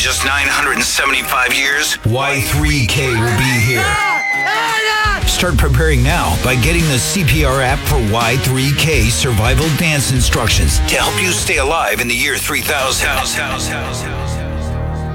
just 975 years, Y3K will be here. Start preparing now by getting the CPR app for Y3K survival dance instructions to help you stay alive in the year 3000.